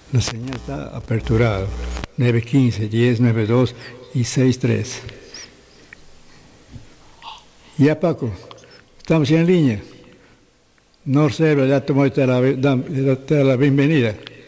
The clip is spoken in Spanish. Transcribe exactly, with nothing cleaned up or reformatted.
La señal está aperturada. nueve quince, diez, nueve dos y seis tres. Ya, Paco, estamos en línea. Norcero, ya te voy a dar la, dar la bienvenida.